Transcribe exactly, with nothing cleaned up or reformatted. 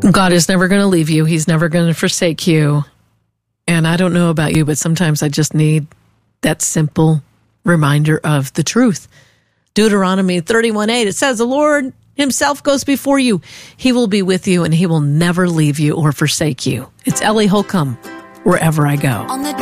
God is never going to leave you. He's never going to forsake you. And I don't know about you, but sometimes I just need that simple reminder of the truth. Deuteronomy thirty-one eight, it says, the Lord himself goes before you. He will be with you, and he will never leave you or forsake you. It's Ellie Holcomb, Wherever I Go. On the